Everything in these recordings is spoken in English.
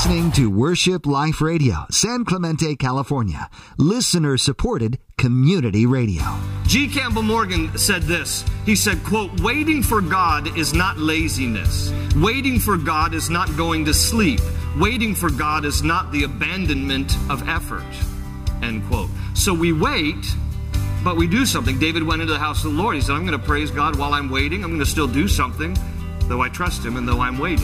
listening to Worship Life Radio, San Clemente, California. Listener-supported community radio. G. Campbell Morgan said this. He said, quote, "Waiting for God is not laziness. Waiting for God is not going to sleep. Waiting for God is not the abandonment of effort." End quote. So we wait, but we do something. David went into the house of the Lord. He said, I'm going to praise God while I'm waiting. I'm going to still do something, though I trust Him and though I'm waiting.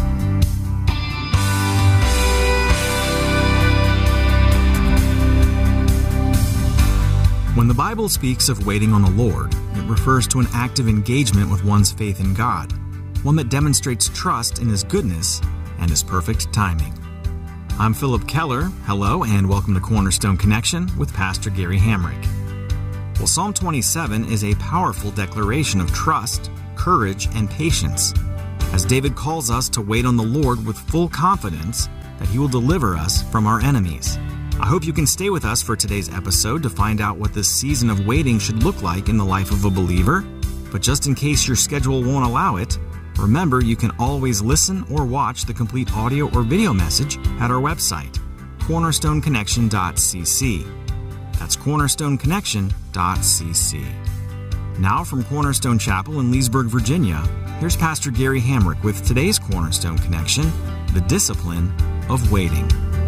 When the Bible speaks of waiting on the Lord, it refers to an active engagement with one's faith in God, one that demonstrates trust in His goodness and His perfect timing. I'm Philip Keller. Hello, and welcome to Cornerstone Connection with Pastor Gary Hamrick. Well, Psalm 27 is a powerful declaration of trust, courage, and patience, as David calls us to wait on the Lord with full confidence that He will deliver us from our enemies. I hope you can stay with us for today's episode to find out what this season of waiting should look like in the life of a believer. But just in case your schedule won't allow it, remember you can always listen or watch the complete audio or video message at our website, cornerstoneconnection.cc. That's cornerstoneconnection.cc. Now from Cornerstone Chapel in Leesburg, Virginia, here's Pastor Gary Hamrick with today's Cornerstone Connection, the discipline of waiting.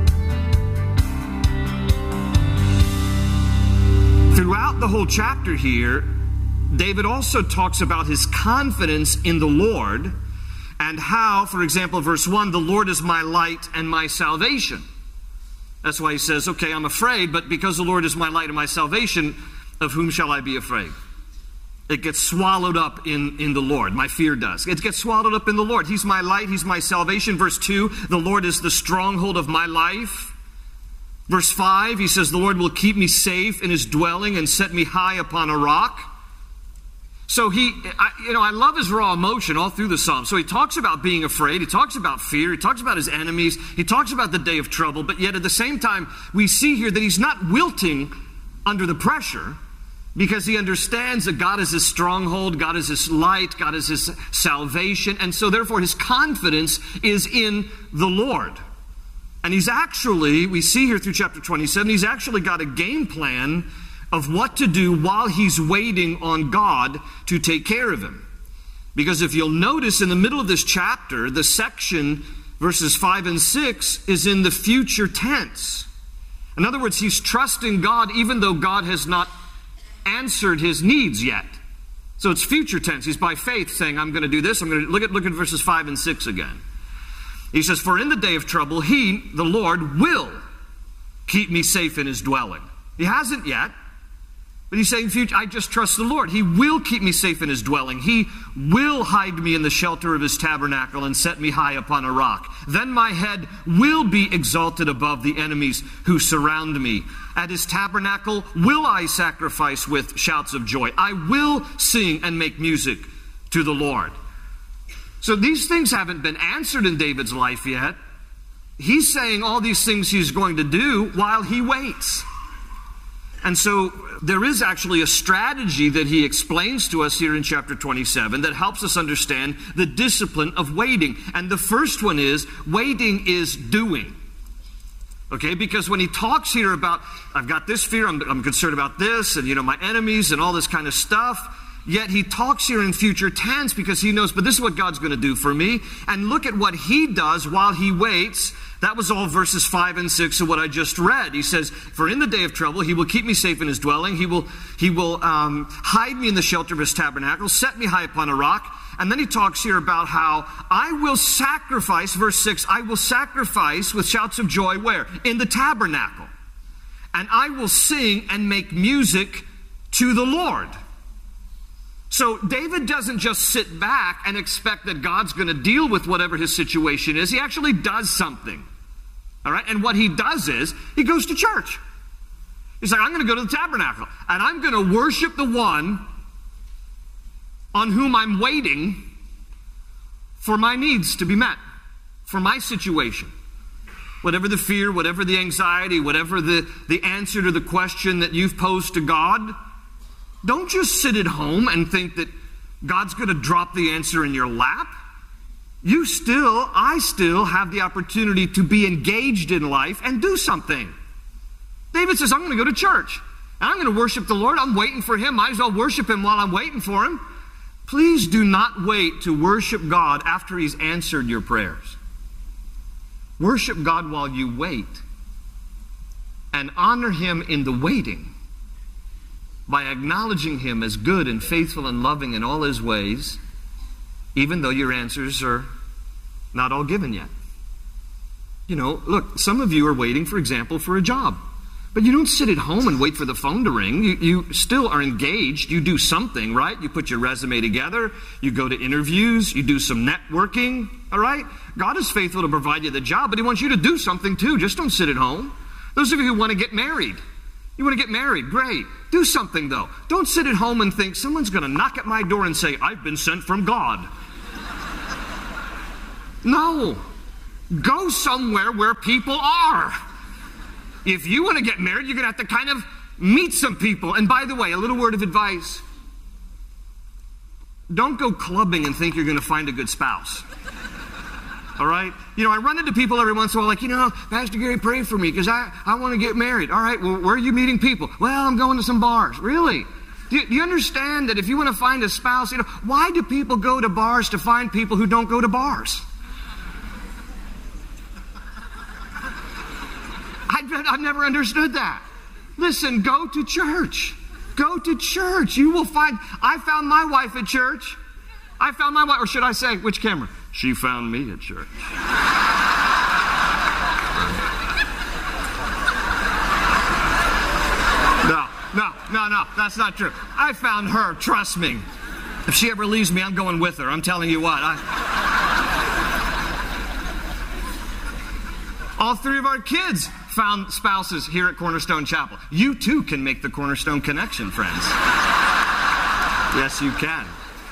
Throughout the whole chapter here, David also talks about his confidence in the Lord and how, for example, verse 1, the Lord is my light and my salvation. That's why he says, okay, I'm afraid, but because the Lord is my light and my salvation, of whom shall I be afraid? It gets swallowed up in the Lord. My fear does. It gets swallowed up in the Lord. He's my light. He's my salvation. Verse 2, the Lord is the stronghold of my life. Verse 5, he says, the Lord will keep me safe in His dwelling and set me high upon a rock. So I love his raw emotion all through the Psalm. So he talks about being afraid. He talks about fear. He talks about his enemies. He talks about the day of trouble. But yet at the same time, we see here that he's not wilting under the pressure because he understands that God is his stronghold, God is his light, God is his salvation. And so therefore his confidence is in the Lord. And he's actually, we see here through chapter 27, he's actually got a game plan of what to do while he's waiting on God to take care of him. Because if you'll notice in the middle of this chapter, the section, verses 5 and 6, is in the future tense. In other words, he's trusting God even though God has not answered his needs yet. So it's future tense. He's by faith saying, I'm going to do this. I'm going to look at verses 5 and 6 again. He says, for in the day of trouble, He, the Lord, will keep me safe in His dwelling. He hasn't yet, but he's saying, I just trust the Lord. He will keep me safe in His dwelling. He will hide me in the shelter of His tabernacle and set me high upon a rock. Then my head will be exalted above the enemies who surround me. At His tabernacle will I sacrifice with shouts of joy. I will sing and make music to the Lord. So these things haven't been answered in David's life yet. He's saying all these things he's going to do while he waits. And so there is actually a strategy that he explains to us here in chapter 27 that helps us understand the discipline of waiting. And the first one is, waiting is doing. Okay, because when he talks here about, I've got this fear, I'm concerned about this, and my enemies and all this kind of stuff, yet he talks here in future tense because he knows, but this is what God's going to do for me. And look at what he does while he waits. That was all verses 5 and 6 of what I just read. He says, for in the day of trouble, He will keep me safe in His dwelling. He will hide me in the shelter of His tabernacle, set me high upon a rock. And then he talks here about how I will sacrifice, verse 6, I will sacrifice with shouts of joy where? In the tabernacle. And I will sing and make music to the Lord. So David doesn't just sit back and expect that God's going to deal with whatever his situation is. He actually does something. All right? And what he does is he goes to church. He's like, I'm going to go to the tabernacle and I'm going to worship the one on whom I'm waiting for my needs to be met, for my situation. Whatever the fear, whatever the anxiety, whatever the answer to the question that you've posed to God, don't just sit at home and think that God's going to drop the answer in your lap. I still have the opportunity to be engaged in life and do something. David says, I'm going to go to church. And I'm going to worship the Lord. I'm waiting for Him. Might as well worship Him while I'm waiting for Him. Please do not wait to worship God after He's answered your prayers. Worship God while you wait. And honor Him in the waiting by acknowledging Him as good and faithful and loving in all His ways, even though your answers are not all given yet. You know, look, some of you are waiting, for example, for a job. But you don't sit at home and wait for the phone to ring. You still are engaged. You do something, right? You put your resume together. You go to interviews. You do some networking, all right? God is faithful to provide you the job, but He wants you to do something too. Just don't sit at home. Those of you who want to get married, you want to get married, great. Do something though. Don't sit at home and think someone's going to knock at my door and say, I've been sent from God. No. Go somewhere where people are. If you want to get married, you're going to have to kind of meet some people. And by the way, a little word of advice. Don't go clubbing and think you're going to find a good spouse. All right? You know, I run into people every once in a while like, Pastor Gary, pray for me because I want to get married. All right, well, where are you meeting people? Well, I'm going to some bars. Really? Do you understand that if you want to find a spouse, why do people go to bars to find people who don't go to bars? I've never understood that. Listen, go to church. Go to church. You will find, I found my wife at church. I found my wife, or should I say, which camera? She found me at church. No, that's not true. I found her, trust me. If she ever leaves me, I'm going with her. I'm telling you what. All three of our kids found spouses here at Cornerstone Chapel. You too can make the Cornerstone connection, friends. Yes, you can.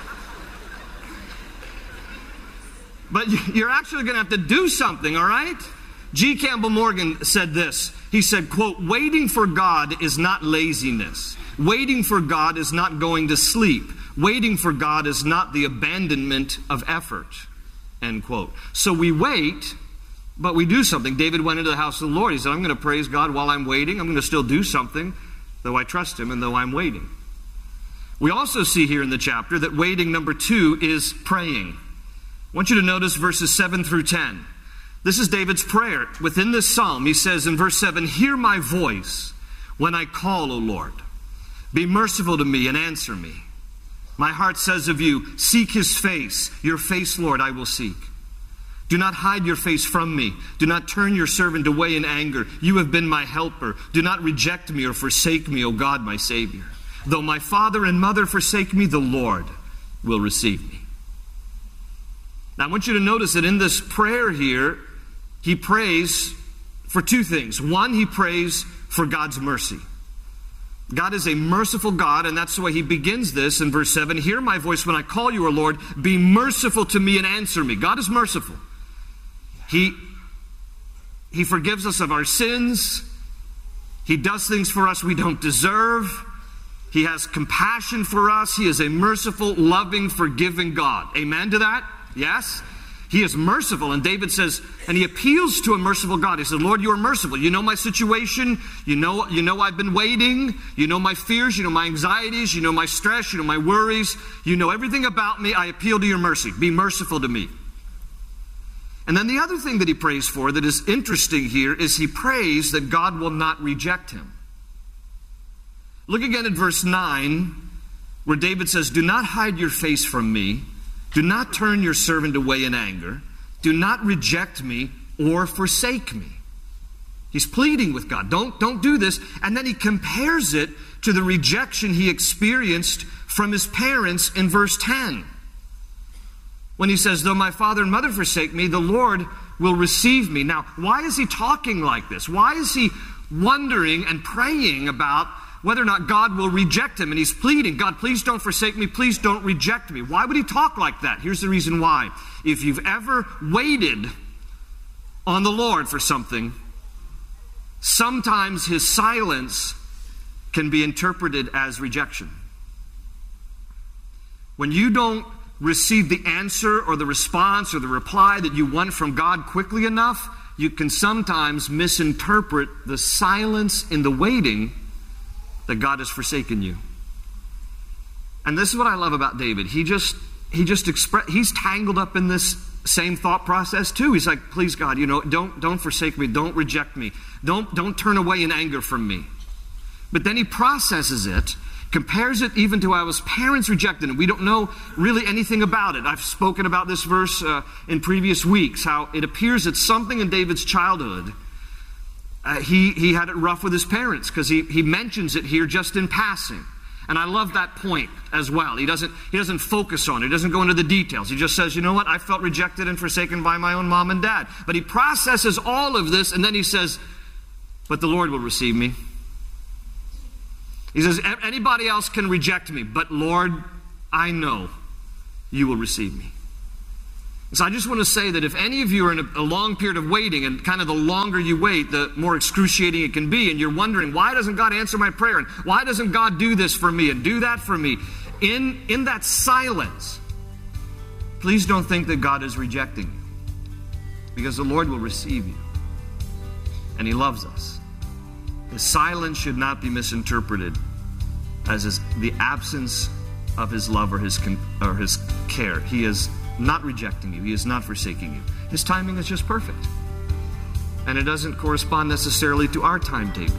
But you're actually going to have to do something, all right? G. Campbell Morgan said this. He said, quote, waiting for God is not laziness. Waiting for God is not going to sleep. Waiting for God is not the abandonment of effort, end quote. So we wait, but we do something. David went into the house of the Lord. He said, I'm going to praise God while I'm waiting. I'm going to still do something, though I trust Him and though I'm waiting. We also see here in the chapter that waiting, number 2, is praying. I want you to notice verses 7 through 10. This is David's prayer. Within this psalm, he says in verse 7, hear my voice when I call, O Lord. Be merciful to me and answer me. My heart says of you, seek His face. Your face, Lord, I will seek. Do not hide your face from me. Do not turn your servant away in anger. You have been my helper. Do not reject me or forsake me, O God, my Savior. Though my father and mother forsake me, the Lord will receive me. Now I want you to notice that in this prayer here, he prays for 2 things. One, he prays for God's mercy. God is a merciful God, and that's the way he begins this in verse 7. Hear my voice when I call you, O Lord. Be merciful to me and answer me. God is merciful. He forgives us of our sins. He does things for us we don't deserve. He has compassion for us. He is a merciful, loving, forgiving God. Amen to that? Yes? He is merciful. And David says, and he appeals to a merciful God. He says, Lord, you are merciful. You know my situation. You know I've been waiting. You know my fears. You know my anxieties. You know my stress. You know my worries. You know everything about me. I appeal to your mercy. Be merciful to me. And then the other thing that he prays for that is interesting here is he prays that God will not reject him. Look again at verse 9, where David says, do not hide your face from me. Do not turn your servant away in anger. Do not reject me or forsake me. He's pleading with God. Don't do this. And then he compares it to the rejection he experienced from his parents in verse 10. When he says, though my father and mother forsake me, the Lord will receive me. Now, why is he talking like this? Why is he wondering and praying about whether or not God will reject him? And he's pleading, God, please don't forsake me. Please don't reject me. Why would he talk like that? Here's the reason why. If you've ever waited on the Lord for something, sometimes his silence can be interpreted as rejection. When you don't receive the answer or the response or the reply that you want from God quickly enough, you can sometimes misinterpret the silence in the waiting that God has forsaken you. And this is what I love about David. He's tangled up in this same thought process too. He's like, please God, don't forsake me, don't reject me, don't turn away in anger from me. But then he processes it, compares it even to how his parents rejected him. We don't know really anything about it. I've spoken about this verse in previous weeks, how it appears that something in David's childhood, he had it rough with his parents, because he mentions it here just in passing. And I love that point as well. He doesn't focus on it. He doesn't go into the details. He just says, you know what? I felt rejected and forsaken by my own mom and dad. But he processes all of this, and then he says, but the Lord will receive me. He says, anybody else can reject me, but Lord, I know you will receive me. So I just want to say that if any of you are in a long period of waiting, and kind of the longer you wait, the more excruciating it can be, and you're wondering, why doesn't God answer my prayer? And why doesn't God do this for me and do that for me? In that silence, please don't think that God is rejecting you, because the Lord will receive you, and He loves us. His silence should not be misinterpreted as the absence of His love or His care. He is not rejecting you. He is not forsaking you. His timing is just perfect. And it doesn't correspond necessarily to our timetable.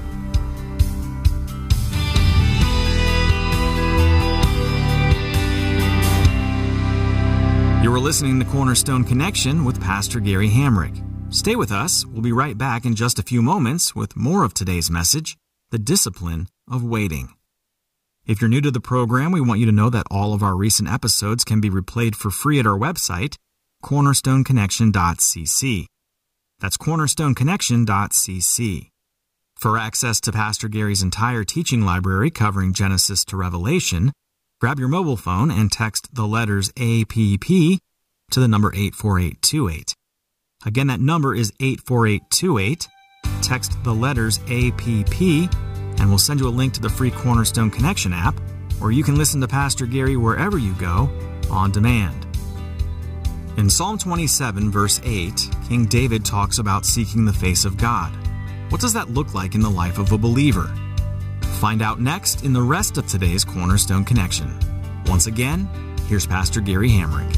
You were listening to Cornerstone Connection with Pastor Gary Hamrick. Stay with us. We'll be right back in just a few moments with more of today's message, the discipline of waiting. If you're new to the program, we want you to know that all of our recent episodes can be replayed for free at our website, cornerstoneconnection.cc. That's cornerstoneconnection.cc. For access to Pastor Gary's entire teaching library covering Genesis to Revelation, grab your mobile phone and text the letters APP to the number 84828. Again, that number is 84828. Text the letters APP, and we'll send you a link to the free Cornerstone Connection app, or you can listen to Pastor Gary wherever you go on demand. In Psalm 27, verse 8, King David talks about seeking the face of God. What does that look like in the life of a believer? Find out next in the rest of today's Cornerstone Connection. Once again, here's Pastor Gary Hamrick.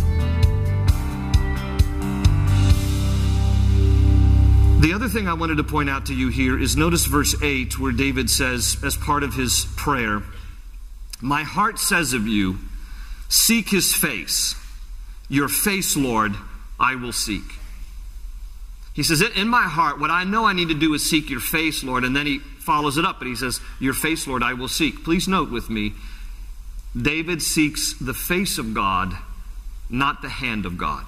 The other thing I wanted to point out to you here is notice verse 8, where David says, as part of his prayer, my heart says of you, seek His face. Your face, Lord, I will seek. He says, in my heart, what I know I need to do is seek your face, Lord. And then he follows it up and he says, your face, Lord, I will seek. Please note with me, David seeks the face of God, not the hand of God.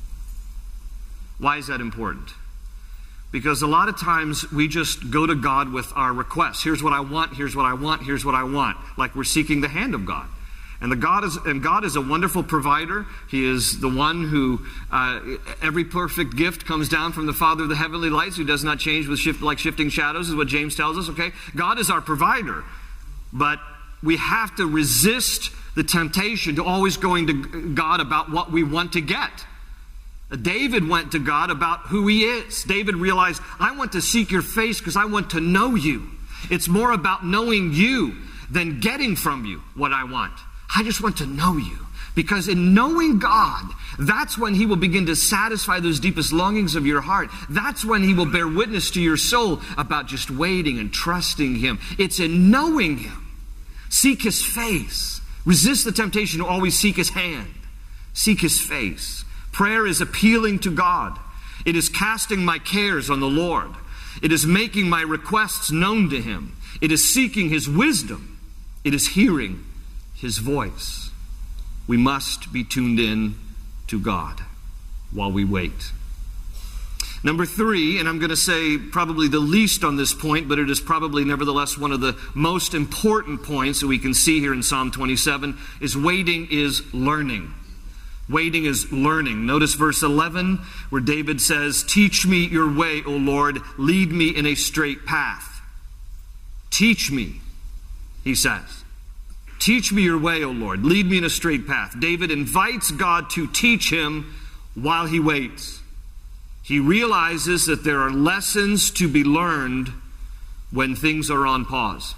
Why is that important? Because a lot of times we just go to God with our requests. Here's what I want, here's what I want, here's what I want. Like we're seeking the hand of God. And God is a wonderful provider. He is the one who, every perfect gift comes down from the Father of the heavenly lights, who does not change with like shifting shadows, is what James tells us, okay? God is our provider. But we have to resist the temptation to always going to God about what we want to get. David went to God about who He is. David realized, I want to seek your face because I want to know you. It's more about knowing you than getting from you what I want. I just want to know you. Because in knowing God, that's when He will begin to satisfy those deepest longings of your heart. That's when He will bear witness to your soul about just waiting and trusting Him. It's in knowing Him. Seek His face. Resist the temptation to always seek His hand. Seek His face. Prayer is appealing to God. It is casting my cares on the Lord. It is making my requests known to Him. It is seeking His wisdom. It is hearing His voice. We must be tuned in to God while we wait. Number 3, and I'm going to say probably the least on this point, but it is probably nevertheless one of the most important points that we can see here in Psalm 27, is waiting is learning. Waiting is learning. Notice verse 11 where David says, teach me your way, O Lord, lead me in a straight path. Teach me, he says. Teach me your way, O Lord. Lead me in a straight path. David invites God to teach him while he waits. He realizes that there are lessons to be learned when things are on pause.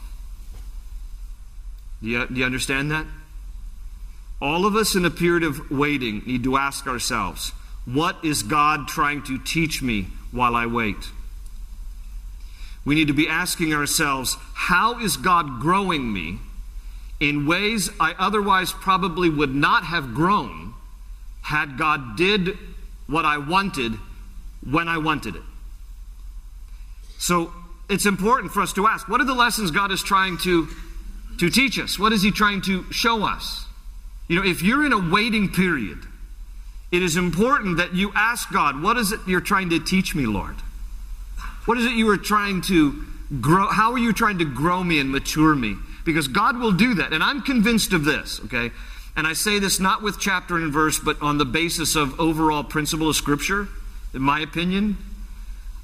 Do you understand that? All of us in a period of waiting need to ask ourselves, what is God trying to teach me while I wait? We need to be asking ourselves, how is God growing me in ways I otherwise probably would not have grown had God did what I wanted when I wanted it? So it's important for us to ask, what are the lessons God is trying to teach us? What is He trying to show us? You know, if you're in a waiting period, it is important that you ask God, what is it you're trying to teach me, Lord? What is it you are trying to grow? How are you trying to grow me and mature me? Because God will do that. And I'm convinced of this, okay? And I say this not with chapter and verse, but on the basis of overall principle of Scripture, in my opinion.